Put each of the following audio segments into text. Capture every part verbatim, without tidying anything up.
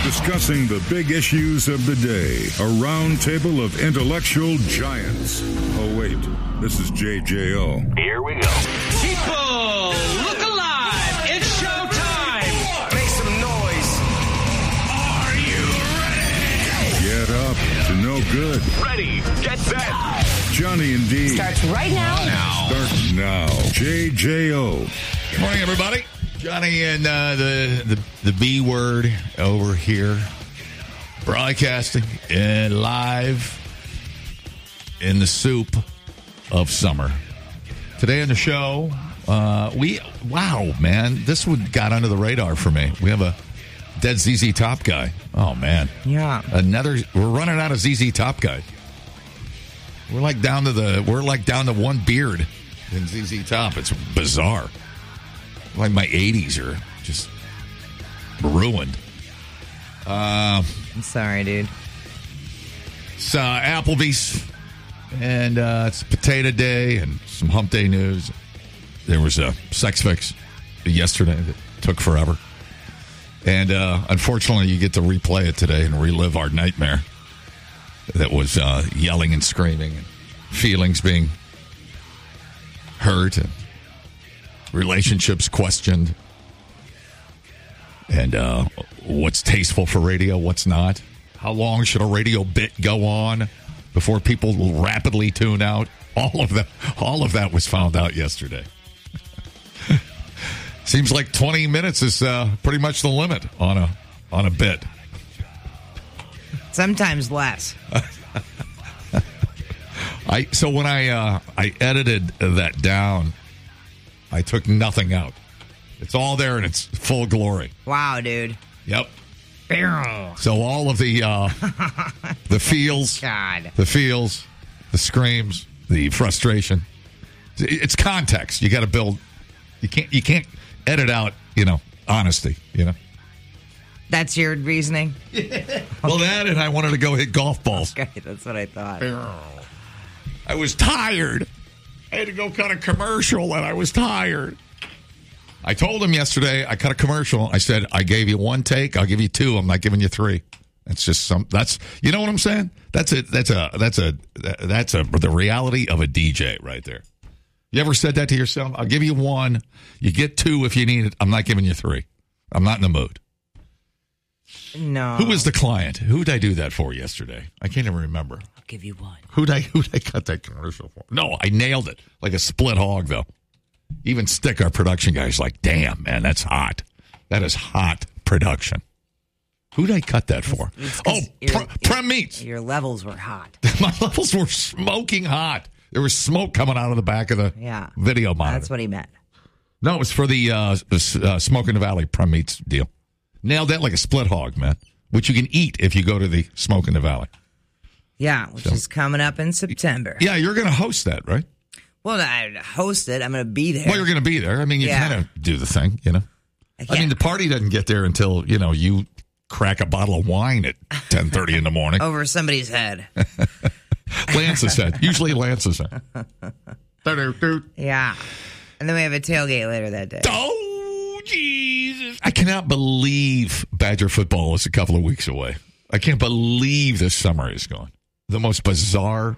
Discussing the big issues of the day. A round table of intellectual giants. Oh, wait. This is J J O. Here we go. People, look alive. It's showtime. Make some noise. Are you ready? Get up to no good. Ready, get set. Johnny and D. Starts right now. Now. Start now. J J O. Good morning, everybody. Johnny and uh, the, the the B word over here, broadcasting and live in the soup of summer. Today on the show, uh, we wow, man, this one got under the radar for me. We have a dead Z Z Top guy. Oh man, Yeah. another. We're running out of Z Z Top guy. We're like down to the. We're like down to one beard in Z Z Top. It's bizarre. Like my eighties are just ruined. Uh, I'm sorry, dude. it's uh, Applebee's, and uh, it's Potato Day and some Hump Day news. There was a sex fix yesterday that took forever. And uh, unfortunately, you get to replay it today and relive our nightmare that was uh, yelling and screaming and feelings being hurt and relationships questioned, and uh, what's tasteful for radio, what's not. How long should a radio bit go on before people will rapidly tune out? All of that, all of that was found out yesterday. Seems like twenty minutes is uh, pretty much the limit on a on a bit. Sometimes less. I so when I uh, I edited that down, I took nothing out. It's all there in its full glory. Wow, dude. Yep. So all of the uh, the feels, God. the feels, the screams, the frustration. It's context. You got to build. You can't. You can't edit out. You know, honesty. You know. That's your reasoning? Well, that and I wanted to go hit golf balls. Okay, that's what I thought. I was tired. I had to go cut a commercial, and I was tired. I told him yesterday, I cut a commercial. I said, I gave you one take. I'll give you two. I'm not giving you three. That's just some, that's, you know what I'm saying? That's a, that's a, that's a, that's a, the reality of a D J right there. You ever said that to yourself? I'll give you one. You get two if you need it. I'm not giving you three. I'm not in the mood. No. Who was the client? Who did I do that for yesterday? I can't even remember. I'll give you one. Who'd I, who'd I cut that commercial for? No, I nailed it. Like a split hog, though. Even Stick, our production guy's like, damn, man, that's hot. That is hot production. Who'd I cut that for? It's Oh, your- Pre- Prem Meats. Your levels were hot. My levels were smoking hot. There was smoke coming out of the back of the Yeah. video monitor. That's what he meant. No, it was for the uh, uh, Smoke in the Valley Prem Meats deal. Nailed that like a split hog, man, which you can eat if you go to the Smoke in the Valley. Yeah, which So- is coming up in September. Yeah, you're going to host that, right? Well, I host it. I'm going to be there. Well, you're going to be there. I mean, you Yeah. kind of do the thing, you know? I, I mean, the party doesn't get there until, you know, you crack a bottle of wine at ten thirty in the morning. over somebody's head. Lance's head. Usually Lance's head. Yeah. And then we have a tailgate later that day. Oh, Jesus. I cannot believe Badger football is a couple of weeks away. I can't believe this summer is gone. The most bizarre.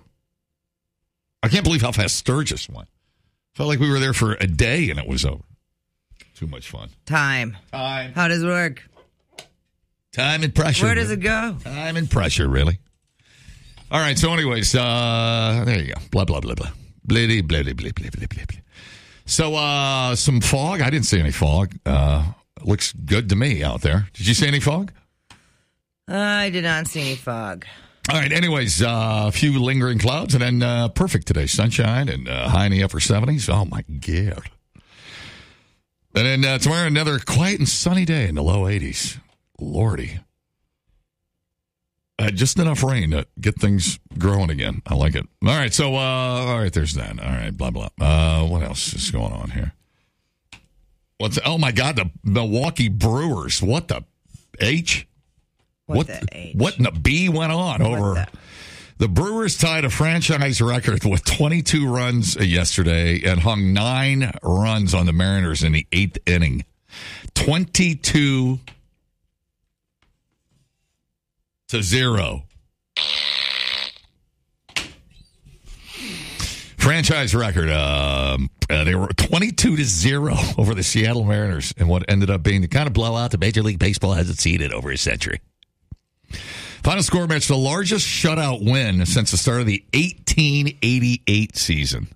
I can't believe how fast Sturgis went. Felt like we were there for a day and it was over. Too much fun. Time. Time. How does it work? Time and pressure. Where does it go? Time and pressure, really. All right, so anyways, uh, there you go. Blah, blah, blah, blah. Blitty, blitty, blitty, blitty, blitty, blitty. So, uh, some fog. I didn't see any fog. Uh, looks good to me out there. Did you see any fog? I did not see any fog. All right, anyways, uh, a few lingering clouds, and then uh, perfect today. Sunshine and uh, high in the upper seventies. Oh, my God. And then uh, tomorrow, another quiet and sunny day in the low eighties. Lordy. Uh, just enough rain to get things growing again. I like it. All right, so, uh, all right, there's that. All right, blah, blah. Uh, what else is going on here? What's, oh, my God, the Milwaukee Brewers. What the H? What, What the H? What in the B went on What over? the- The Brewers tied a franchise record with twenty-two runs yesterday and hung nine runs on the Mariners in the eighth inning. twenty-two to zero. Franchise record. Um, uh, they were twenty-two to zero over the Seattle Mariners in what ended up being the kind of blowout that Major League Baseball hasn't seen in over a century. Final score match, the largest shutout win since the start of the eighteen eighty-eight season.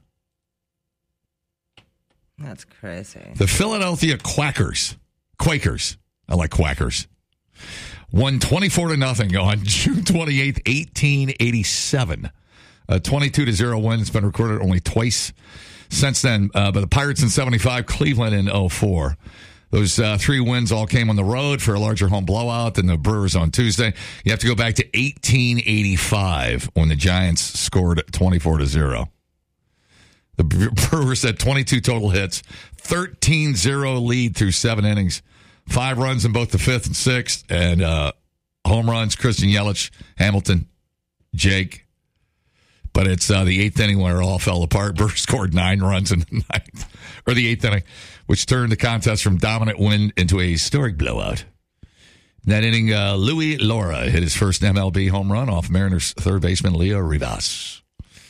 That's crazy. The Philadelphia Quackers, Quakers, I like Quackers, won twenty-four to nothing on June twenty-eighth, eighteen eighty-seven. A twenty-two to zero win. It's been recorded only twice since then. Uh, but the Pirates in seventy-five, Cleveland in oh four. Those uh, three wins all came on the road for a larger home blowout than the Brewers on Tuesday. You have to go back to eighteen eighty-five when the Giants scored twenty-four to zero. The Brewers had twenty-two total hits, thirteen zero lead through seven innings, five runs in both the fifth and sixth, and uh, home runs, Christian Yelich, Hamilton, Jake. But it's uh, the eighth inning where it all fell apart. Brewers scored nine runs in the ninth, or the eighth inning, which turned the contest from dominant win into a historic blowout. In that inning, uh, Louis Laura hit his first M L B home run off Mariners third baseman Leo Rivas.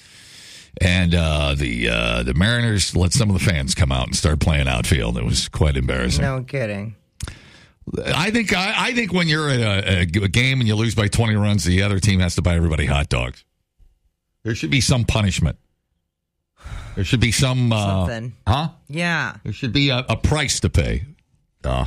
And uh, the uh, the Mariners let some of the fans come out and start playing outfield. It was quite embarrassing. No kidding. I think I, I think when you're at a, a game and you lose by twenty runs, the other team has to buy everybody hot dogs. There should be some punishment. There should be some... Uh, Something. Huh? Yeah. There should be a, a price to pay uh,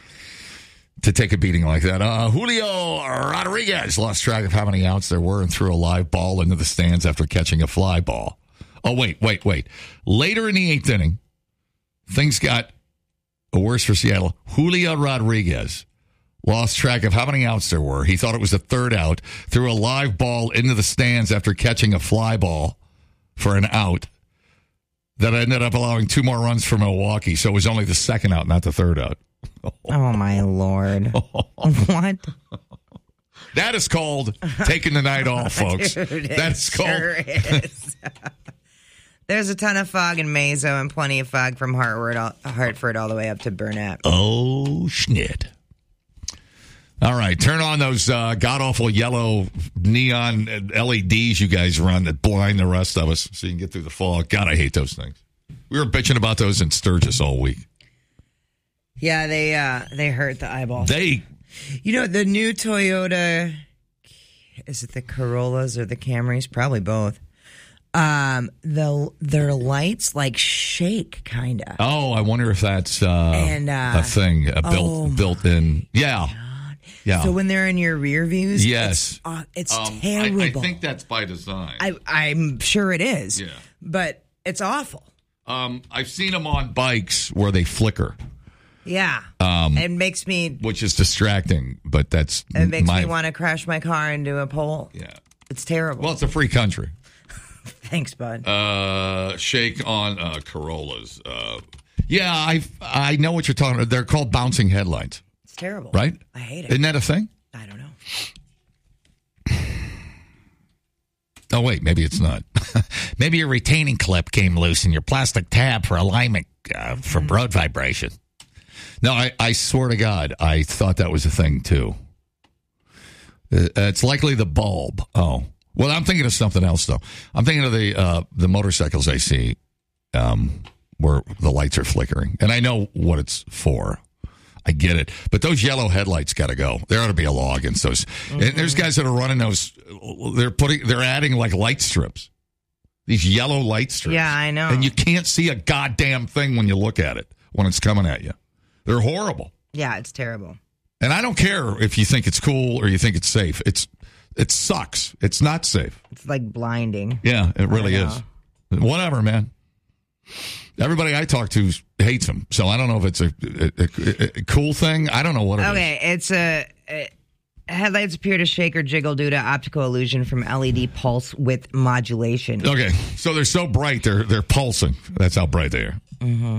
to take a beating like that. Uh, Julio Rodriguez lost track of how many outs there were and threw a live ball into the stands after catching a fly ball. Oh, wait, wait, wait. Later in the eighth inning, things got worse for Seattle. Julio Rodriguez lost track of how many outs there were. He thought it was the third out, threw a live ball into the stands after catching a fly ball for an out that ended up allowing two more runs for Milwaukee. So it was only the second out, not the third out. Oh, my Lord. What? That is called taking the night off, folks. Dude, That's called. Sure is. There's a ton of fog in Mazo and plenty of fog from Hartford all, Hartford all the way up to Burnett. Oh, schnit. All right, turn on those uh, god-awful yellow neon L E Ds you guys run that blind the rest of us so you can get through the fog. God, I hate those things. We were bitching about those in Sturgis all week. Yeah, they uh, they hurt the eyeball. They, You know, the new Toyota, is it the Corollas or the Camrys? Probably both. Um, the their lights like shake, kind of. oh, I wonder if that's uh, And, uh, a thing uh, built oh my built in. Yeah. Yeah. So when they're in your rear views, Yes. it's, uh, it's Um, terrible. I, I think that's by design. I, I'm sure it is. Yeah. But it's awful. um, I've seen them on bikes where they flicker, Yeah. Um, it makes me which is distracting, but that's it makes my, me want to crash my car into a pole. Yeah. It's terrible. Well, it's a free country. Thanks, bud. Uh, shake on uh, Corollas. Uh, yeah, I I know what you're talking about. They're called bouncing headlights, It's terrible. right? I hate it. Isn't that a thing? I don't know. Oh, wait, maybe it's not. Maybe your retaining clip came loose in your plastic tab for alignment uh, for Mm-hmm. road vibration. No, I, I swear to God, I thought that was a thing, too. Uh, it's likely the bulb. Oh. Well, I'm thinking of something else, though. I'm thinking of the uh, the motorcycles I see um, where the lights are flickering. And I know what it's for. I get it. But those yellow headlights got to go. There ought to be a law against those. Mm-hmm. And there's guys that are running those. They're putting. They're adding like light strips. These yellow light strips. Yeah, I know. And you can't see a goddamn thing when you look at it when it's coming at you. They're horrible. Yeah, it's terrible. And I don't care if you think it's cool or you think it's safe. It's It sucks. It's not safe. It's like blinding. Yeah, it really I is. Whatever, man. Everybody I talk to hates them. So I don't know if it's a, a, a, a cool thing. I don't know what it Okay, it's a, a headlights appear to shake or jiggle due to optical illusion from L E D pulse width modulation. is. Okay, so they're so bright, they're they're pulsing. That's how bright they are. Mm-hmm.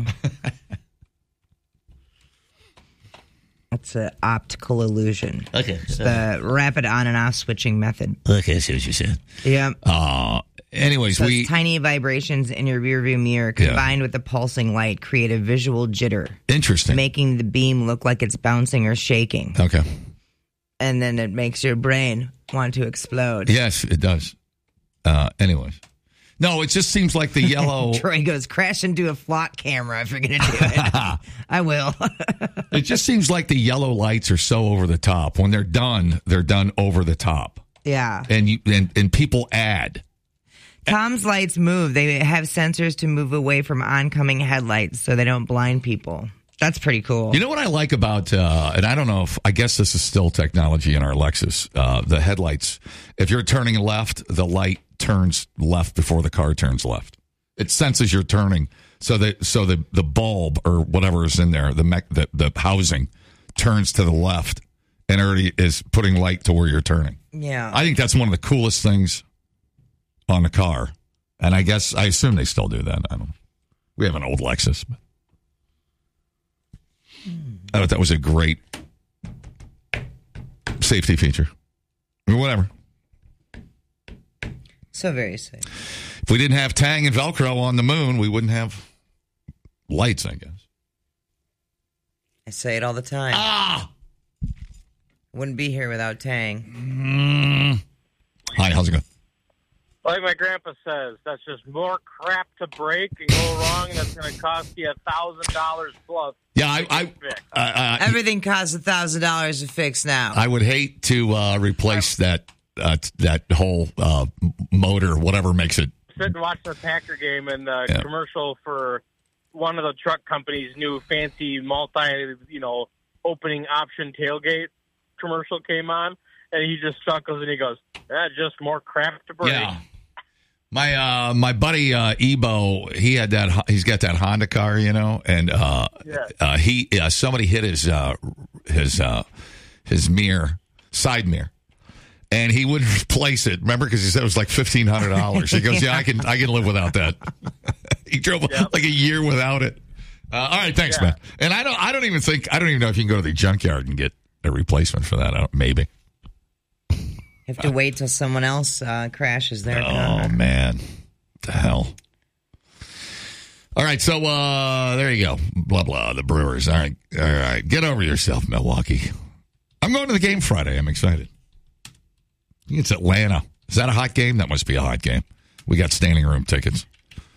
It's an optical illusion. Okay. It's the rapid on and off switching method. Okay, I see what you said. Yeah. Uh, anyways, Those we... tiny vibrations in your rearview mirror combined with the pulsing light create a visual jitter. Interesting. Making the beam look like it's bouncing or shaking. Okay. Uh, and then it makes your brain want to explode. Yes, it does. Uh, anyways. No, it just seems like the yellow... Troy goes, crash into a flock camera if you're going to do it. I will. It just seems like the yellow lights are so over the top. When they're done, they're done over the top. Yeah. And you and, and people add. Tom's lights move. They have sensors to move away from oncoming headlights so they don't blind people. That's pretty cool. You know what I like about, uh, and I don't know if, I guess this is still technology in our Lexus, uh, the headlights. If you're turning left, the light turns left before the car turns left. It senses you're turning, so that so the, the bulb or whatever is in there, the, mech, the the housing, turns to the left and already is putting light to where you're turning. Yeah. I think that's one of the coolest things on the car, and I guess I assume they still do that. I don't know. We have an old Lexus, but I thought that was a great safety feature. I mean, whatever. So very safe. If we didn't have Tang and Velcro on the moon, we wouldn't have lights, I guess. I say it all the time. Ah! Wouldn't be here without Tang. Mm. Hi, how's it going? Like my grandpa says, that's just more crap to break and go wrong, and that's going to cost you a thousand dollars plus. Yeah, I, I, uh, uh, everything costs a thousand dollars to fix now. I would hate to uh, replace that uh, that whole uh, motor, whatever makes it. Sit and watch the Packer game, and the Yeah. commercial for one of the truck companies' new fancy multi, you know, opening option tailgate commercial came on, and he just chuckles and he goes, "That's just more crap to break." Yeah. My uh, my buddy uh, Ebo, he had that. He's got that Honda car, you know, and uh, Yeah. uh, he uh, somebody hit his uh, his uh, his mirror, side mirror, and he wouldn't replace it. Remember, because he said it was like fifteen hundred dollars. He goes, "Yeah, I can I can live without that." He drove Yep. like a year without it. Uh, all right, thanks, Yeah. man. And I don't I don't even think I don't even know if you can go to the junkyard and get a replacement for that. I don't, maybe. You have to wait till someone else uh, crashes their Oh, car. man. What the hell? All right, so uh, there you go. Blah, blah, the Brewers. All right, all right. Get over yourself, Milwaukee. I'm going to the game Friday. I'm excited. I think it's Atlanta. Is that a hot game? That must be a hot game. We got standing room tickets.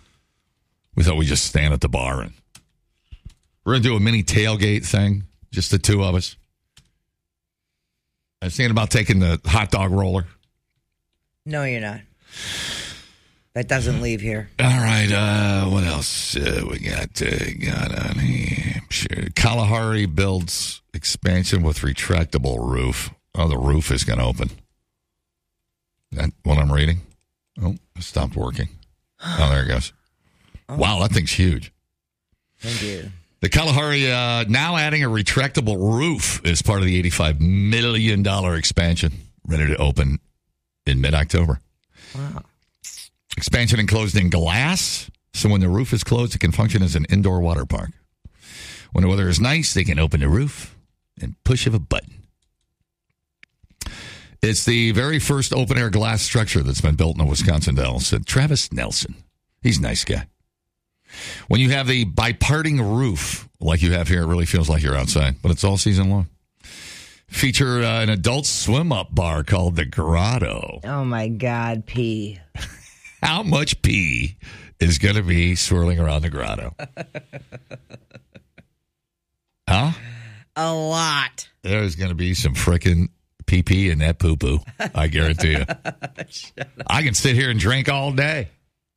We thought we'd just stand at the bar. and We're going to do a mini tailgate thing, just the two of us. I was thinking about taking the hot dog roller. No, you're not. That doesn't leave here. All right, uh, what else uh, we got, uh, got on here? Sure. Kalahari builds expansion with retractable roof. Oh, the roof is going to open. Is that what I'm reading? Oh, it stopped working. Oh, there it goes. Oh. Wow, that thing's huge. Thank you. The Kalahari uh, now adding a retractable roof as part of the eighty-five million dollars expansion, ready to open in mid-October. Wow. Expansion enclosed in glass, so when the roof is closed, it can function as an indoor water park. When the weather is nice, they can open the roof and push of a button. It's the very first open-air glass structure that's been built in the Wisconsin Dells, said Travis Nelson. He's a nice guy. When you have the biparting roof, like you have here, it really feels like you're outside, but it's all season long. Feature uh, an adult swim-up bar called the Grotto. Oh, my God, pee. How much pee is going to be swirling around the grotto? Huh? A lot. There's going to be some frickin' pee-pee in that poo-poo, I guarantee you. I can sit here and drink all day.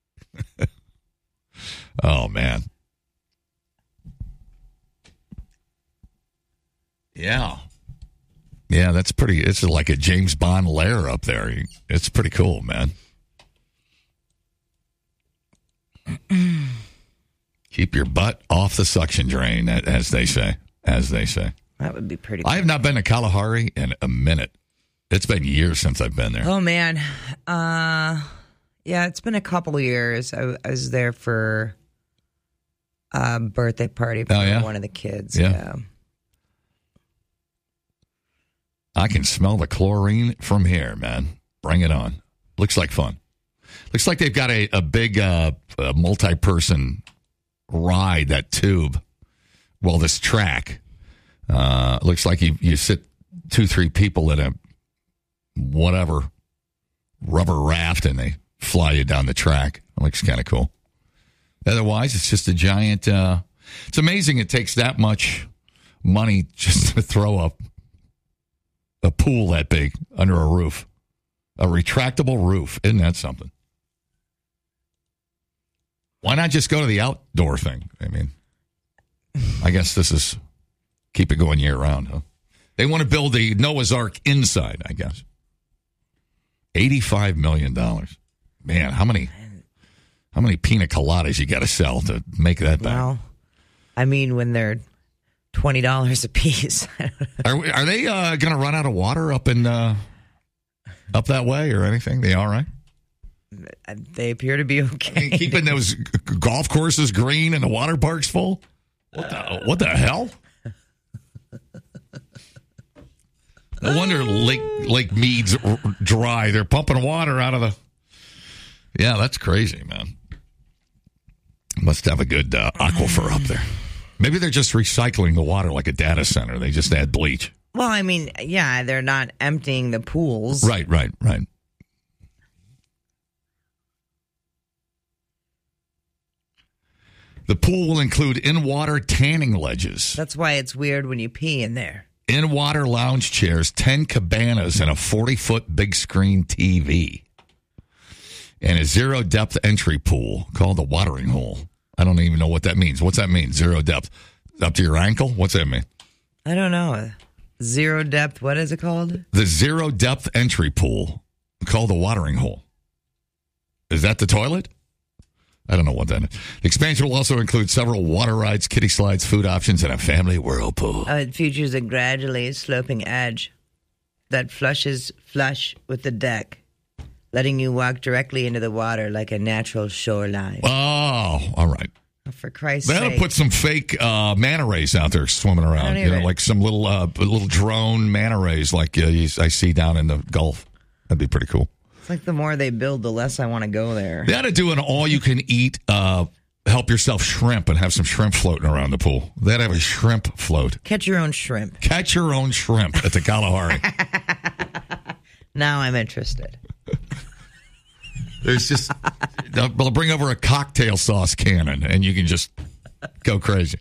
Oh, man. Yeah. Yeah, that's pretty, it's like a James Bond lair up there. It's pretty cool, man. Keep your butt off the suction drain, as they say. As they say. That would be pretty cool. I have not been to Kalahari in a minute. It's been years since I've been there. Oh, man. Uh, yeah, it's been a couple of years. I, I was there for a birthday party for Oh, yeah? one of the kids. Yeah. Yeah. I can smell the chlorine from here, man. Bring it on. Looks like fun. Looks like they've got a, a big uh, a multi-person ride, that tube. Well, this track. Uh, looks like you, you sit two, three people in a whatever rubber raft and they fly you down the track. It looks kind of cool. Otherwise, it's just a giant. Uh, it's amazing it takes that much money just to throw a, a pool that big under a roof. A retractable roof. Isn't that something? Why not just go to the outdoor thing? I mean, I guess this is keep it going year round, huh? They want to build the Noah's Ark inside, I guess. eighty-five million dollars. Man, how many how many pina coladas you got to sell to make that back? Well, I mean, when they're twenty dollars a piece. are, are they uh, going to run out of water up in uh, up that way or anything? They all right? They appear to be okay. I mean, keeping those g- golf courses green and the water parks full? What the, what the hell? No wonder Lake Lake Mead's dry. They're pumping water out of the... Yeah, that's crazy, man. Must have a good uh, aquifer up there. Maybe they're just recycling the water like a data center. They just add bleach. Well, I mean, yeah, they're not emptying the pools. Right, right, right. The pool will include in-water tanning ledges. That's why it's weird when you pee in there. In-water lounge chairs, ten cabanas, and a forty-foot big screen T V. And a zero-depth entry pool called the watering hole. I don't even know what that means. What's that mean, zero depth? Up to your ankle? What's that mean? I don't know. Zero depth, what is it called? The zero-depth entry pool called the watering hole. Is that the toilet? I don't know what that is. The expansion will also include several water rides, kiddie slides, food options, and a family whirlpool. Uh, it features a gradually sloping edge that flushes flush with the deck, letting you walk directly into the water like a natural shoreline. Oh, all right. For Christ's They ought sake. to put some fake uh, manta rays out there swimming around. You know, even- like some little uh, little drone manta rays like uh, you, I see down in the Gulf. That'd be pretty cool. It's like the more they build, the less I want to go there. They ought to do an all-you-can-eat, uh, help yourself shrimp and have some shrimp floating around the pool. They ought to have a shrimp float. Catch your own shrimp. Catch your own shrimp at the Kalahari. Now I'm interested. There's just, they'll, they'll bring over a cocktail sauce cannon and you can just go crazy.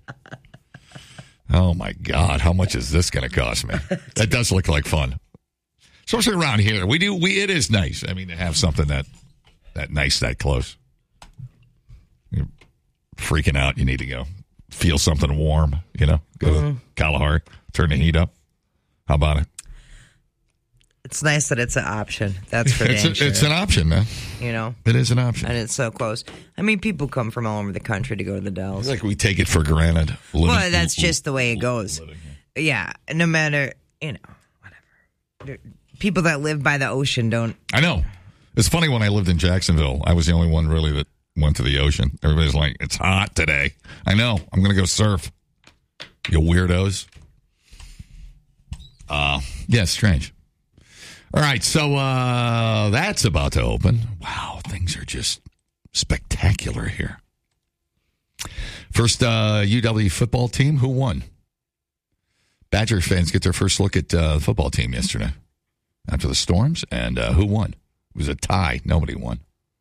Oh my God, how much is this going to cost me? That does look like fun. Especially around here. We do, we, it is nice. I mean, to have something that, that nice, that close. You're freaking out. You need to go feel something warm, you know, go mm-hmm. to Kalahari, turn the heat up. How about it? It's nice that it's an option. That's for it's, damn a, sure. It's an option, man. You know? It is an option. And it's so close. I mean, people come from all over the country to go to the Dells. It's like we take it for granted. Living, well, that's just the way it goes. Yeah, no matter, you know, whatever. People that live by the ocean don't. I know. It's funny when I lived in Jacksonville, I was the only one really that went to the ocean. Everybody's like, it's hot today. I know. I'm going to go surf. You weirdos. Uh, yeah, it's strange. All right, so uh, that's about to open. Wow, things are just spectacular here. First uh, U W football team, who won? Badger fans get their first look at uh, the football team yesterday after the Storms, and uh, who won? It was a tie. Nobody won.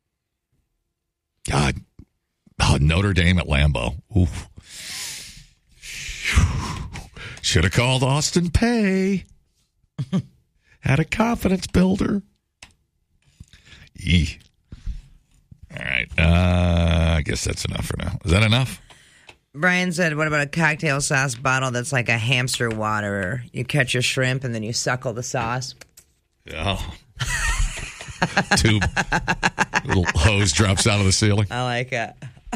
God, oh, Notre Dame at Lambeau. Oof. Should have called Austin Pay. Had a confidence builder. Yee. All right. Uh, I guess that's enough for now. Is that enough? Brian said, what about a cocktail sauce bottle that's like a hamster waterer? You catch your shrimp and then you suckle the sauce. Oh. Tube. Little hose drops out of the ceiling. I like it.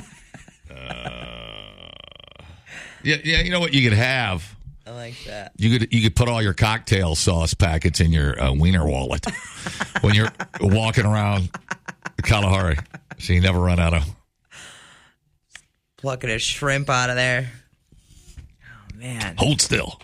uh, yeah, yeah. You know what you could have? I like that. You could you could put all your cocktail sauce packets in your uh, wiener wallet when you're walking around Kalahari, so you never run out of plucking a shrimp out of there. Oh man! Hold still.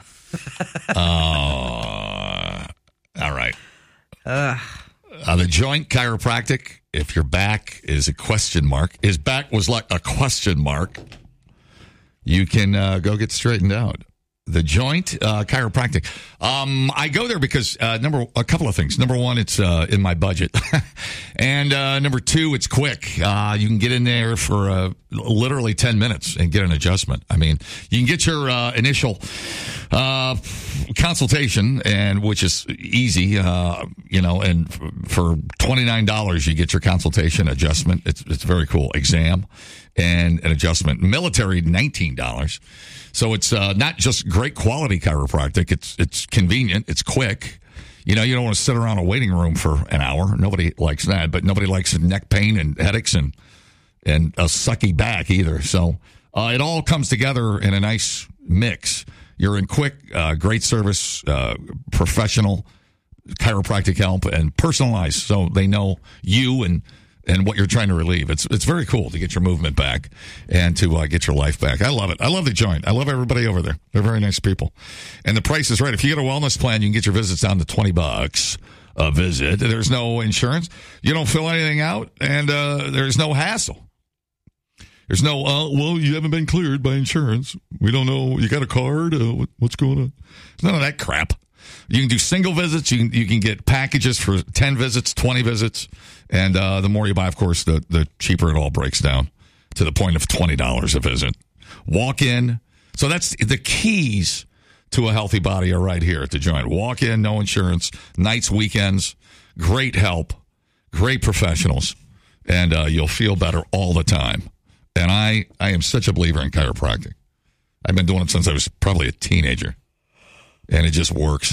uh, all right. Ugh. Uh, the Joint Chiropractic. If your back is a question mark, his back was like a question mark. You can uh, go get straightened out. The Joint uh, Chiropractic. Um, I go there because uh, number a couple of things. Number one, it's uh, in my budget, and uh, number two, it's quick. Uh, you can get in there for uh, literally ten minutes and get an adjustment. I mean, you can get your uh, initial uh, consultation, and which is easy, uh, you know, and for twenty-nine dollars you get your consultation adjustment. It's it's very cool. Exam and an adjustment. Military, nineteen dollars. So it's uh, not just great quality chiropractic. It's it's convenient. It's quick. You know, you don't want to sit around a waiting room for an hour. Nobody likes that, but nobody likes neck pain and headaches and and a sucky back either. So uh, it all comes together in a nice mix. You're in quick, uh, great service, uh, professional chiropractic help, and personalized, so they know you and and what you're trying to relieve. It's it's very cool to get your movement back and to uh, get your life back. I love it. I love the Joint. I love everybody over there. They're very nice people. And the price is right. If you get a wellness plan, you can get your visits down to twenty bucks a visit. There's no insurance. You don't fill anything out, and uh, there's no hassle. There's no, uh, well, you haven't been cleared by insurance. We don't know. You got a card? Uh, what, what's going on? There's none of that crap. You can do single visits. You can you can get packages for ten visits, twenty visits. And uh, the more you buy, of course, the, the cheaper it all breaks down to the point of twenty dollars a visit. Walk in. So that's the keys to a healthy body are right here at the Joint. Walk in, no insurance, nights, weekends, great help, great professionals, and uh, you'll feel better all the time. And I, I am such a believer in chiropractic. I've been doing it since I was probably a teenager, and it just works.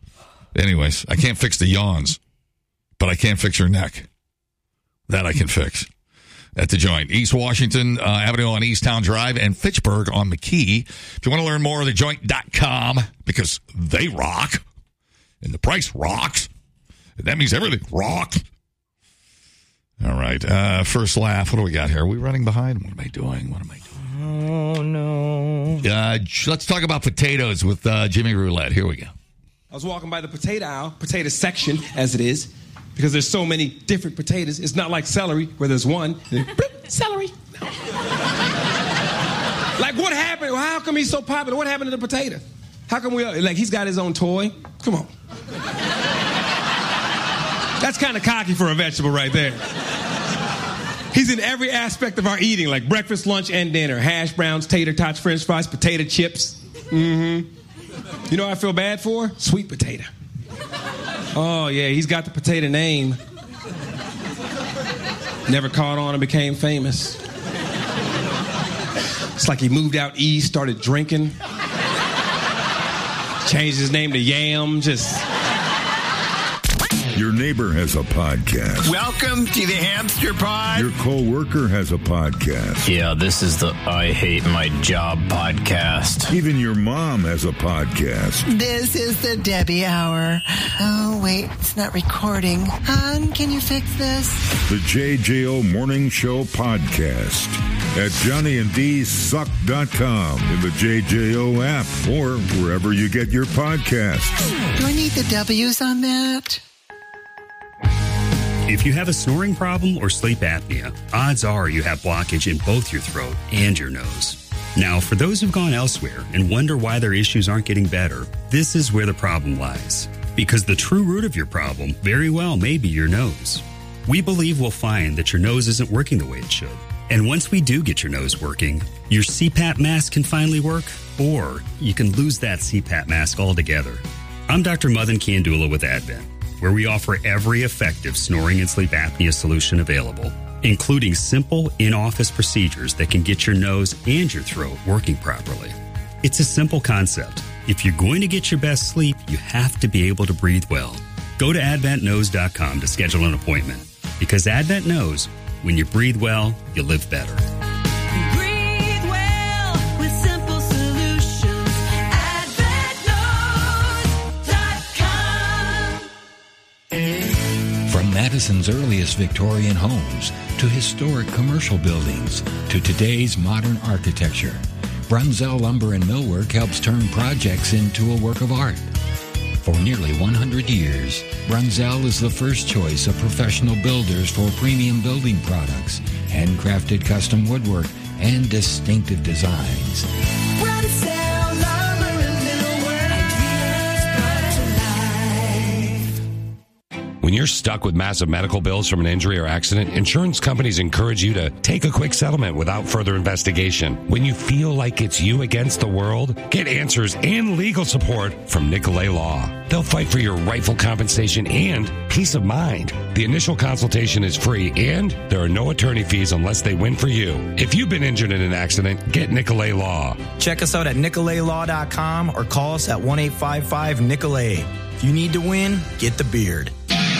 Anyways, I can't fix the yawns, but I can fix your neck. That I can fix at the Joint. East Washington uh, Avenue on Easttown Drive and Fitchburg on McKee. If you want to learn more, the joint dot com, because they rock, and the price rocks. And that means everything rocks. All right. Uh, first laugh. What do we got here? Are we running behind? What am I doing? What am I doing? Oh, no. Uh, let's talk about potatoes with uh, Jimmy Roulette. Here we go. I was walking by the potato aisle, potato section, as it is, because there's so many different potatoes. It's not like celery, where there's one. Bloop, celery. No. Like, what happened? How come he's so popular? What happened to the potato? How come we, like, he's got his own toy? Come on. That's kind of cocky for a vegetable right there. He's in every aspect of our eating, like breakfast, lunch, and dinner. Hash browns, tater tots, french fries, potato chips. Mm-hmm. You know what I feel bad for? Sweet potato. Oh, yeah, he's got the potato name. Never caught on and became famous. It's like he moved out east, started drinking. Changed his name to Yam, just... Your neighbor has a podcast. Welcome to the Hamster Pod. Your co-worker has a podcast. Yeah, this is the I Hate My Job podcast. Even your mom has a podcast. This is the Debbie Hour. Oh, wait, it's not recording. Hon, can you fix this? The J J O Morning Show podcast at Johnny and D Suck dot com, in the J J O app, or wherever you get your podcasts. Do I need the W's on that? If you have a snoring problem or sleep apnea, odds are you have blockage in both your throat and your nose. Now, for those who've gone elsewhere and wonder why their issues aren't getting better, this is where the problem lies. Because the true root of your problem very well may be your nose. We believe we'll find that your nose isn't working the way it should. And once we do get your nose working, your C PAP mask can finally work, or you can lose that C PAP mask altogether. I'm Doctor Madan Kandula with Advent, where we offer every effective snoring and sleep apnea solution available, including simple in-office procedures that can get your nose and your throat working properly. It's a simple concept. If you're going to get your best sleep, you have to be able to breathe well. Go to advent nose dot com to schedule an appointment, because Advent knows when you breathe well, you live better. Breathe well with simple solutions. advent nose dot com. From Madison's earliest Victorian homes to historic commercial buildings to today's modern architecture, Brunzell Lumber and Millwork helps turn projects into a work of art. For nearly one hundred years, Brunzell is the first choice of professional builders for premium building products, handcrafted custom woodwork, and distinctive designs. Brunzell Lumber and When you're stuck with massive medical bills from an injury or accident, insurance companies encourage you to take a quick settlement without further investigation. When you feel like it's you against the world, get answers and legal support from Nicolay Law. They'll fight for your rightful compensation and peace of mind. The initial consultation is free, and there are no attorney fees unless they win for you. If you've been injured in an accident, get Nicolay Law. Check us out at nicolay law dot com or call us at one eight five five Nicolay. If you need to win, get the beard.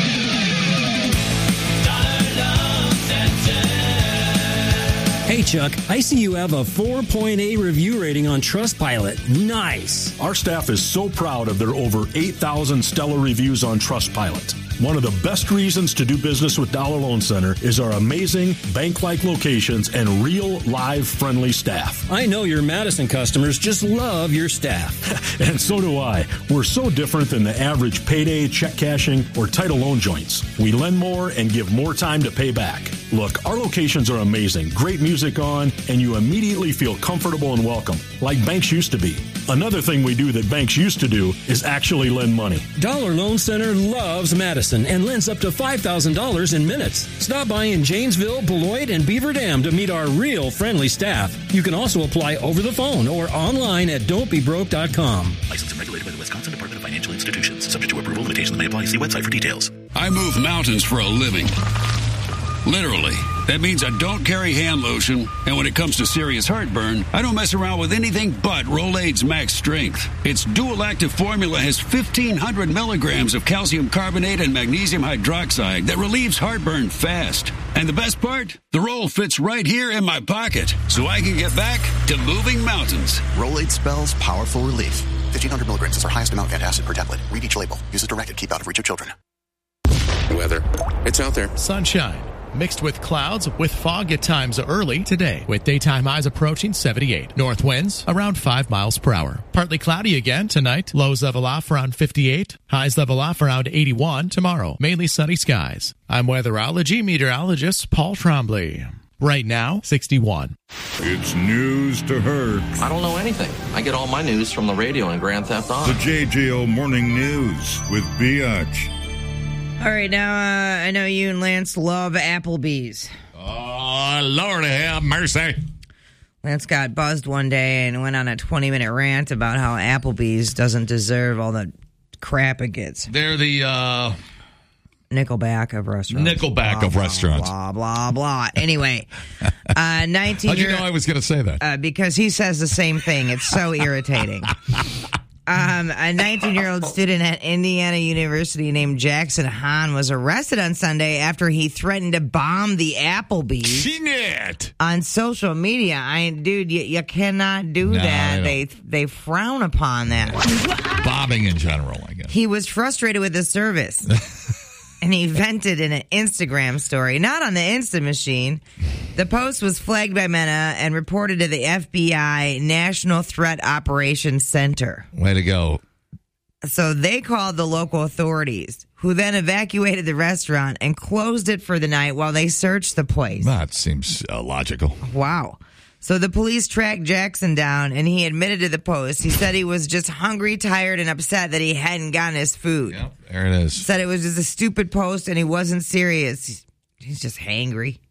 Hey, Chuck, I see you have a four point eight review rating on Trustpilot. Nice. Our staff is so proud of their over eight thousand stellar reviews on Trustpilot. One of the best reasons to do business with Dollar Loan Center is our amazing bank-like locations and real, live, friendly staff. I know your Madison customers just love your staff. And so do I. We're so different than the average payday, check cashing, or title loan joints. We lend more and give more time to pay back. Look, our locations are amazing. Great music on, and you immediately feel comfortable and welcome, like banks used to be. Another thing we do that banks used to do is actually lend money. Dollar Loan Center loves Madison and lends up to five thousand dollars in minutes. Stop by in Janesville, Beloit, and Beaver Dam to meet our real friendly staff. You can also apply over the phone or online at don't be broke dot com. Licensed and regulated by the Wisconsin Department of Financial Institutions. Subject to approval, limitations may apply. See website for details. I move mountains for a living. Literally. That means I don't carry hand lotion, and when it comes to serious heartburn, I don't mess around with anything but Rolaids Max Strength. Its dual active formula has fifteen hundred milligrams of calcium carbonate and magnesium hydroxide that relieves heartburn fast. And the best part? The roll fits right here in my pocket, so I can get back to moving mountains. Rolaids spells powerful relief. fifteen hundred milligrams is our highest amount of antacid per tablet. Read each label. Use as directed. Keep out of reach of children. Weather. It's out there. Sunshine. Mixed with clouds with fog at times early today, with daytime highs approaching seventy-eight. North winds around five miles per hour. Partly cloudy again tonight. Lows level off around fifty-eight. Highs level off around eighty-one tomorrow. Mainly sunny skies. I'm weatherology meteorologist Paul Trombley. Right now, sixty-one. It's news to her. I don't know anything. I get all my news from the radio and Grand Theft Auto. The J J O Morning News with Biatch. All right, now uh, I know you and Lance love Applebee's. Oh, Lord have mercy. Lance got buzzed one day and went on a twenty-minute rant about how Applebee's doesn't deserve all the crap it gets. They're the uh, Nickelback of restaurants. Nickelback blah, of blah, restaurants. Blah, blah, blah. Anyway, uh, nineteen How'd you year- know I was going to say that? Uh, because he says the same thing. It's so irritating. Um, a nineteen-year-old student at Indiana University named Jackson Hahn was arrested on Sunday after he threatened to bomb the Applebee's Shit. on social media. I, dude, you, you cannot do No, that. they They they frown upon that. Bombing in general, I guess. He was frustrated with the service, and he vented in an Instagram story, not on the Insta machine. The post was flagged by Meta and reported to the F B I National Threat Operations Center. Way to go. So they called the local authorities, who then evacuated the restaurant and closed it for the night while they searched the place. That seems uh, logical. Wow. So the police tracked Jackson down, and he admitted to the post. He said he was just hungry, tired, and upset that he hadn't gotten his food. Yep, there it is. Said it was just a stupid post, and he wasn't serious. He's just hangry.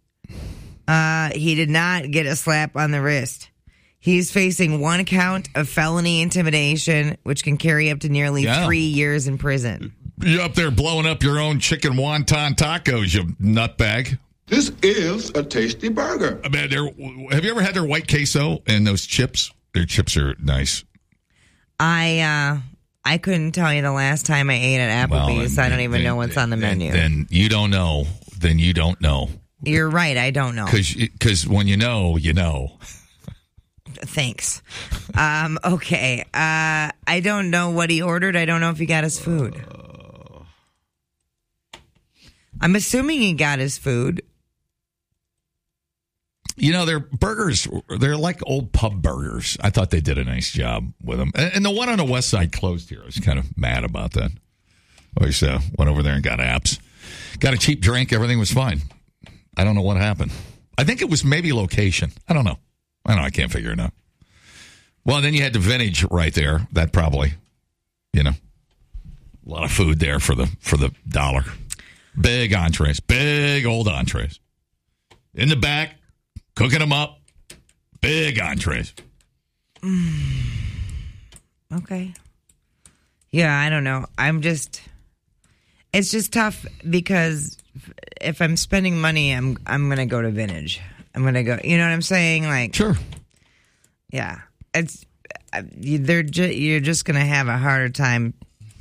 Uh, he did not get a slap on the wrist. He's facing one count of felony intimidation, which can carry up to nearly Yeah. three years in prison. You're up there blowing up your own chicken wonton tacos, you nutbag. This is a tasty burger. I mean, they're- have you ever had their white queso and those chips? Their chips are nice. I uh, I couldn't tell you the last time I ate at Applebee's. Well, I don't even then- know what's on the menu. Then you don't know. Then you don't know. You're right. I don't know. Because when you know, you know. Thanks. Um, okay. Uh, I don't know what he ordered. I don't know if he got his food. I'm assuming he got his food. You know, their burgers, they're like old pub burgers. I thought they did a nice job with them. And and the one on the west side closed here. I was kind of mad about that. I just uh, went over there and got apps. Got a cheap drink. Everything was fine. I don't know what happened. I think it was maybe location. I don't know. I don't know. I can't figure it out. Well, then you had the vintage right there. That probably, you know, a lot of food there for the for the dollar. Big entrees. Big old entrees. In the back, cooking them up. Big entrees. Mm. Okay. Yeah, I don't know. I'm just... It's just tough because if I'm spending money, I'm I'm going to go to Vintage. I'm going to go... You know what I'm saying? Like, sure. Yeah. It's... They're ju- you're just going to have a harder time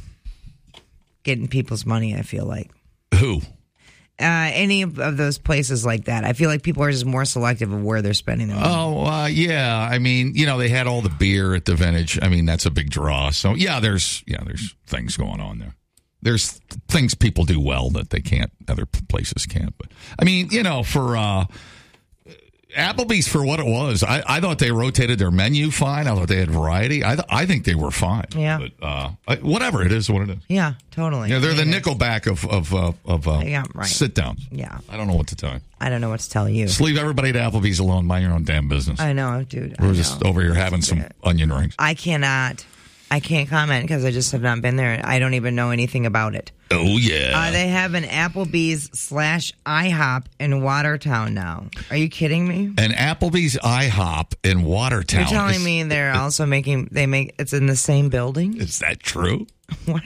getting people's money, I feel like. Who? Uh, any of, of those places like that. I feel like people are just more selective of where they're spending their money. Oh, uh, yeah. I mean, you know, they had all the beer at the Vintage. I mean, that's a big draw. So, yeah, there's yeah, there's things going on there. There's things people do well that they can't, other places can't. But, I mean, you know, for... Uh, Applebee's, for what it was, I, I thought they rotated their menu fine. I thought they had variety. I th- I think they were fine. Yeah. But, uh, I, whatever, it is what it is. Yeah, totally. Yeah, they're the Yeah. Nickelback of of uh, of uh, Yeah, right. sit-downs. Yeah. I don't know what to tell you. I don't know what to tell you. Just leave everybody at Applebee's alone. Mind your own damn business. I know, dude. I We're know. just over here having some onion rings. I cannot. I can't comment because I just have not been there. I don't even know anything about it. Oh, yeah. Uh, they have an Applebee's slash IHOP in Watertown now. Are you kidding me? An Applebee's IHOP in Watertown. You're telling is, me they're also making, they make, it's in the same building? Is that true? What?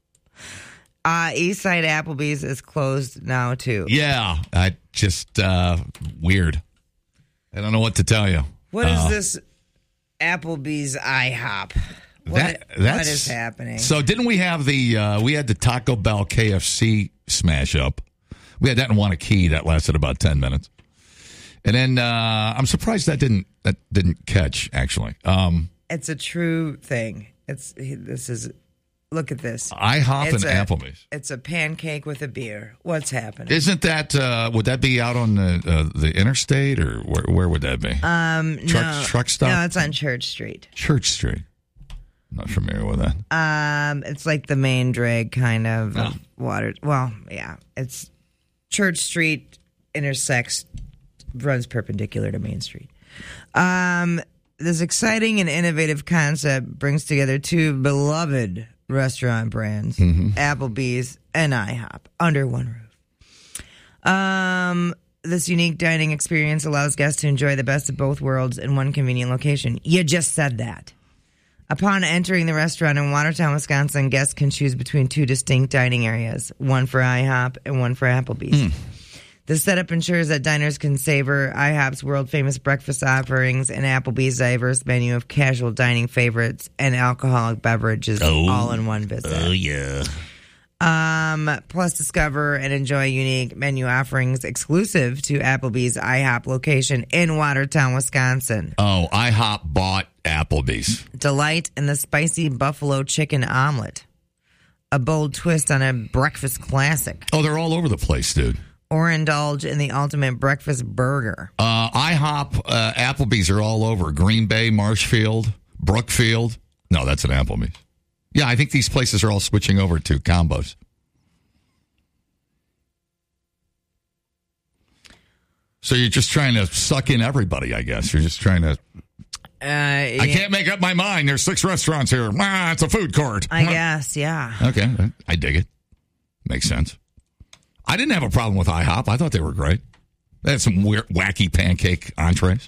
Uh, Eastside Applebee's is closed now, too. Yeah. I just, uh, weird. I don't know what to tell you. What is Uh, this Applebee's IHOP? What, That, what that's, is happening? So didn't we have the uh, we had the Taco Bell K F C smash up? We had that in Wanakee that lasted about ten minutes, and then uh, I'm surprised that didn't that didn't catch actually. Um, It's a true thing. It's this is. Look at this. IHOP It's and a- Applebee's. It's a pancake with a beer. What's happening? Isn't that uh, would that be out on the uh, the interstate or where where would that be? Um, truck no, truck stop. No, it's on Church Street. Church Street. Not familiar with that. Um, it's like the main drag kind of Oh. of water. Well, yeah, it's Church Street intersects, runs perpendicular to Main Street. Um, this exciting and innovative concept brings together two beloved restaurant brands, Mm-hmm. Applebee's and IHOP, under one roof. Um, this unique dining experience allows guests to enjoy the best of both worlds in one convenient location. You just said that. Upon entering the restaurant in Watertown, Wisconsin, guests can choose between two distinct dining areas, one for IHOP and one for Applebee's. The setup ensures that diners can savor IHOP's world-famous breakfast offerings and Applebee's diverse menu of casual dining favorites and alcoholic beverages Oh. all in one visit. Oh yeah. Um, plus, discover and enjoy unique menu offerings exclusive to Applebee's IHOP location in Watertown, Wisconsin. Oh, IHOP bought Applebee's. Delight in the spicy buffalo chicken omelet, a bold twist on a breakfast classic. Oh, they're all over the place, dude. Or indulge in the ultimate breakfast burger. Uh, IHOP, uh, Applebee's are all over. Green Bay, Marshfield, Brookfield. No, that's an Applebee's. Yeah, I think these places are all switching over to combos. So you're just trying to suck in everybody, I guess. You're just trying to... Uh, I can't make up my mind. There's six restaurants here. Ah, it's a food court. I guess, yeah. Okay, I dig it. Makes sense. I didn't have a problem with IHOP. I thought they were great. They had some weird, wacky pancake entrees.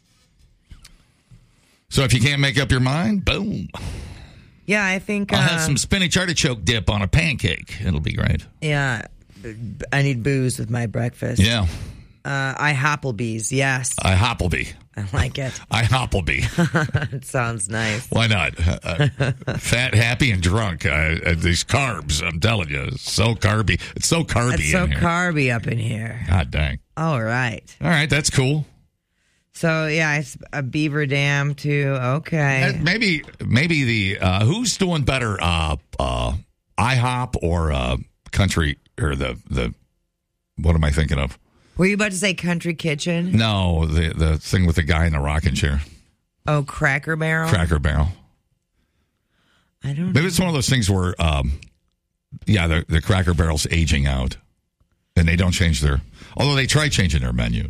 So if you can't make up your mind, boom. Yeah, I think... I'll uh, have some spinach artichoke dip on a pancake. It'll be great. Yeah, I need booze with my breakfast. Yeah. Uh, I Hopplebees, yes. I Hoppleby. I like it. I Hoppleby. It sounds nice. Why not? Uh, uh, fat, happy, and drunk. Uh, uh, these carbs, I'm telling you, it's so carby. It's so carby It's so in here. carby up in here. God dang. All right. All right, that's cool. So, yeah, it's a Beaver Dam, too. Okay. Uh, maybe maybe the, uh, who's doing better, uh, uh, IHOP or uh, Country, or the, the, what am I thinking of? Were you about to say Country Kitchen? No, the the thing with the guy in the rocking chair. Oh, Cracker Barrel? Cracker Barrel. I don't know. Maybe it's one of those things where, um, yeah, the, the Cracker Barrel's aging out. And they don't change their, although they try changing their menu.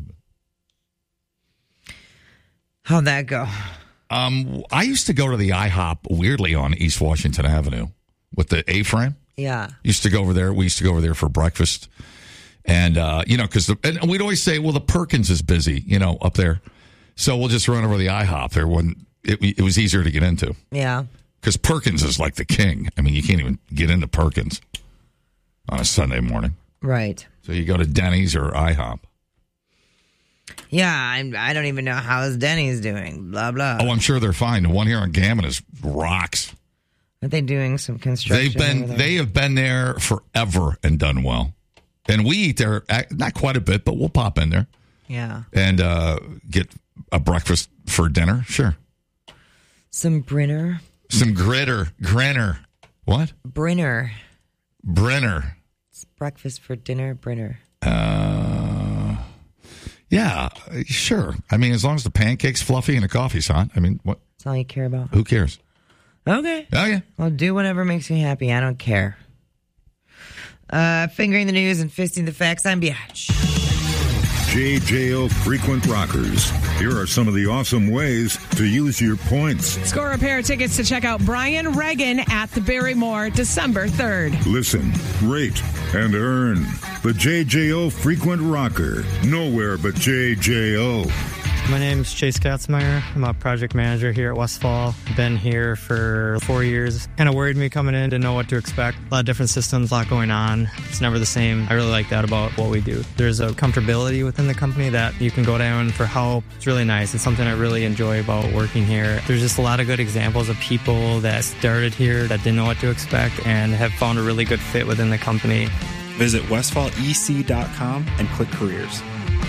How'd that go? Um, I used to go to the IHOP weirdly on East Washington Avenue with the A-frame. Yeah. Used to go over there. We used to go over there for breakfast. And, uh, you know, because and we'd always say, well, the Perkins is busy, you know, up there. So we'll just run over the IHOP there when it, it was easier to get into. Yeah. Because Perkins is like the king. I mean, you can't even get into Perkins on a Sunday morning. Right. So you go to Denny's or IHOP. Yeah, I'm, I don't even know how Denny's doing. Blah, blah. Oh, I'm sure they're fine. The one here on Gammon is rocks. Are they doing some construction? They've been, over there? they have been there forever and done well. And we eat there, not quite a bit, but we'll pop in there. Yeah. And uh, get a breakfast for dinner. Sure. Some Brinner. Some gritter. Grinner. What? Brinner. Brenner. It's breakfast for dinner, Brinner. Uh, yeah, sure. I mean, as long as the pancake's fluffy and the coffee's hot. I mean, what? That's all you care about. Who cares? Okay. Oh, yeah. Well, do whatever makes me happy. I don't care. Uh, fingering the news and fisting the facts. I'm Biatch. J J O Frequent Rockers. Here are some of the awesome ways to use your points. Score a pair of tickets to check out Brian Regan at the Barrymore December third. Listen, rate, and earn. The J J O Frequent Rocker. Nowhere but J J O. My name's Chase Katzmeyer. I'm a project manager here at Westfall. Been here for four years. Kind of worried me coming in, didn't know what to expect. A lot of different systems, a lot going on. It's never the same. I really like that about what we do. There's a comfortability within the company that you can go down for help. It's really nice. It's something I really enjoy about working here. There's just a lot of good examples of people that started here that didn't know what to expect and have found a really good fit within the company. Visit westfall e c dot com and click careers.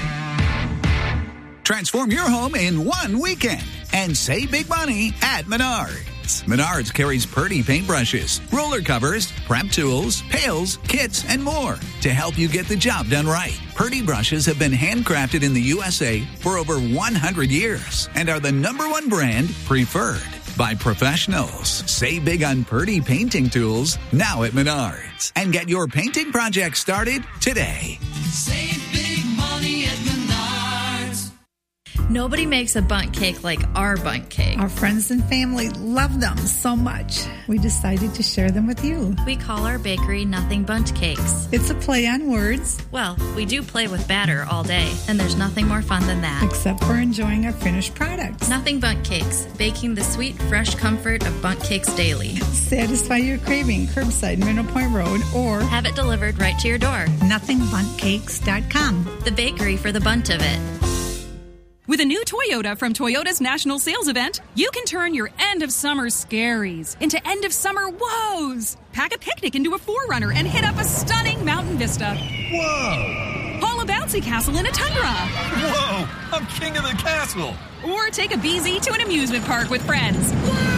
Transform your home in one weekend and save big money at Menards. Menards carries Purdy paintbrushes, roller covers, prep tools, pails, kits, and more to help you get the job done right. Purdy brushes have been handcrafted in the U S A for over one hundred years and are the number one brand preferred by professionals. Save big on Purdy painting tools now at Menards and get your painting project started today. Save big money at Menards. Nobody makes a bundt cake like our bundt cake. Our friends and family love them so much. We decided to share them with you. We call our bakery Nothing Bundt Cakes. It's a play on words. Well, we do play with batter all day, and there's nothing more fun than that. Except for enjoying our finished products. Nothing Bundt Cakes, baking the sweet, fresh comfort of bundt cakes daily. Satisfy your craving curbside Middle Point Road or have it delivered right to your door. nothing bundt cakes dot com. The bakery for the bunt of it. With a new Toyota from Toyota's National Sales Event, you can turn your end-of-summer scaries into end-of-summer woes. Pack a picnic into a four runner and hit up a stunning mountain vista. Whoa! Haul a bouncy castle in a tundra. Whoa! I'm king of the castle. Or take a B Z to an amusement park with friends.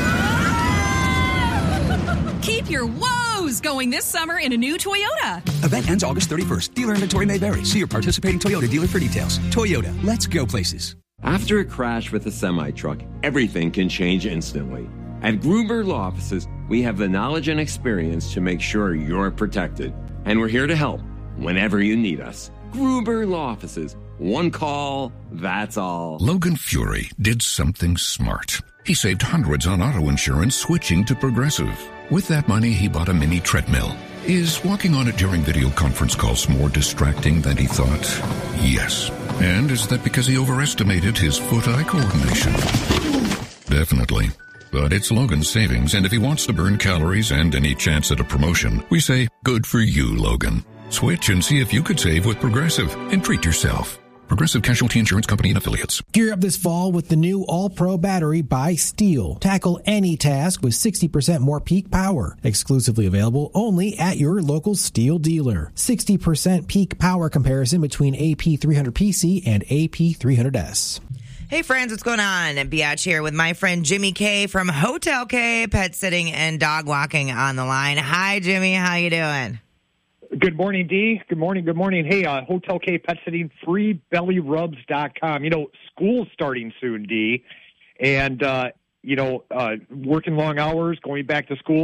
Keep your woes going this summer in a new Toyota. Event ends August thirty-first. Dealer inventory may vary. See your participating Toyota dealer for details. Toyota, let's go places. After a crash with a semi-truck, everything can change instantly. At Gruber Law Offices, we have the knowledge and experience to make sure you're protected. And we're here to help whenever you need us. Gruber Law Offices. One call, that's all. Logan Fury did something smart. He saved hundreds on auto insurance switching to Progressive. With that money, he bought a mini treadmill. Is walking on it during video conference calls more distracting than he thought? Yes. And is that because he overestimated his foot-eye coordination? Definitely. But it's Logan's savings, and if he wants to burn calories and any chance at a promotion, we say, good for you, Logan. Switch and see if you could save with Progressive and treat yourself. Progressive Casualty Insurance Company and Affiliates. Gear up this fall with the new All-Pro battery by Steel. Tackle any task with sixty percent more peak power. Exclusively available only at your local Steel dealer. sixty percent peak power comparison between A P three hundred P C and A P three hundred S. Hey friends, what's going on? Biatch here with my friend Jimmy K from Hotel K, pet sitting and dog walking on the line. Hi Jimmy, how you doing? Good morning, Dee. Good morning, good morning. Hey, uh, Hotel K Pet Sitting, free belly rubs dot com. You know, school's starting soon, Dee. And, uh, you know, uh, working long hours, going back to school.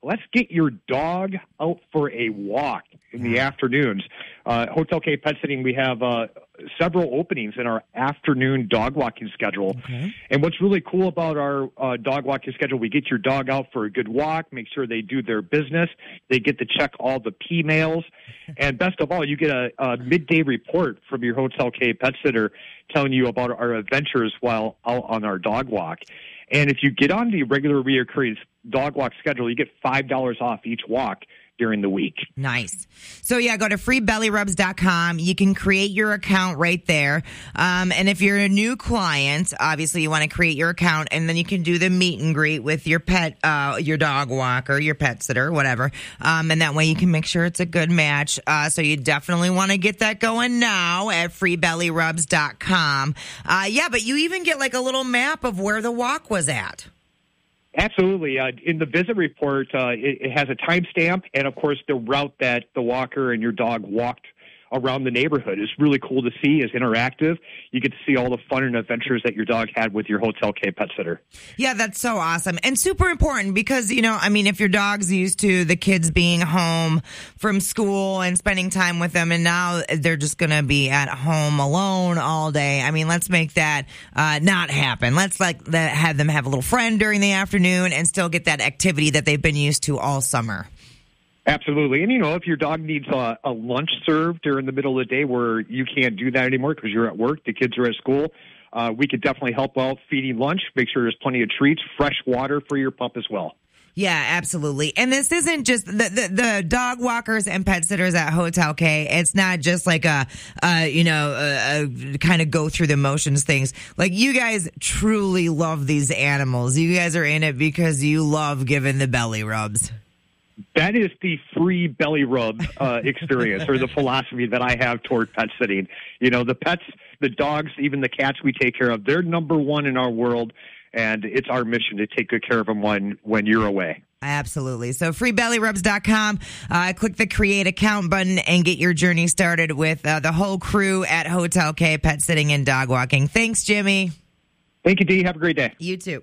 let's get your dog out for a walk in the afternoons. Uh, Hotel K Pet Sitting, we have uh, several openings in our afternoon dog walking schedule. Okay. And what's really cool about our uh, dog walking schedule, we get your dog out for a good walk, make sure they do their business. They get to check all the P mails. And best of all, you get a, a midday report from your Hotel K Pet Sitter telling you about our adventures while out on our dog walk. And if you get on the regular reoccurring dog walk schedule, you get five dollars off each walk during the week. Nice. So, yeah, go to free belly rubs dot com. You can create your account right there. Um, and if you're a new client, obviously you want to create your account, and then you can do the meet and greet with your pet, uh, your dog walker, your pet sitter, whatever. Um, and that way you can make sure it's a good match. Uh, so you definitely want to get that going now at free belly rubs dot com. Uh, yeah, but you even get like a little map of where the walk was at. Absolutely. Uh, in the visit report, uh, it, it has a timestamp, and of course, the route that the walker and your dog walked around the neighborhood is really cool to see. It's interactive. You get to see all the fun and adventures that your dog had with your Hotel K Pet Sitter. Yeah, that's so awesome and super important because, you know, I mean, if your dog's used to the kids being home from school and spending time with them, and now they're just going to be at home alone all day. I mean, let's make that uh, not happen. Let's like the, have them have a little friend during the afternoon and still get that activity that they've been used to all summer. Absolutely. And, you know, if your dog needs a, a lunch served during the middle of the day where you can't do that anymore because you're at work, the kids are at school, uh, we could definitely help out feeding lunch, make sure there's plenty of treats, fresh water for your pup as well. Yeah, absolutely. And this isn't just the, the, the dog walkers and pet sitters at Hotel K. It's not just like a, uh, you know, a, a kind of go through the motions things. Like, you guys truly love these animals. You guys are in it because you love giving the belly rubs. That is the free belly rub uh, experience or the philosophy that I have toward pet sitting. You know, the pets, the dogs, even the cats we take care of, they're number one in our world, and it's our mission to take good care of them when, when you're away. Absolutely. So free belly rubs dot com. Uh, click the create account button and get your journey started with uh, the whole crew at Hotel K Pet Sitting and Dog Walking. Thanks, Jimmy. Thank you, Dee. Have a great day. You too.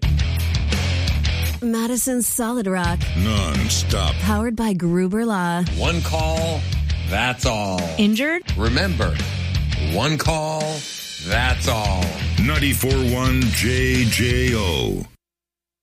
Madison's Solid Rock. Non-stop. Powered by Gruber Law. One call, that's all. Injured? Remember, one call, that's all. ninety-four point one J J O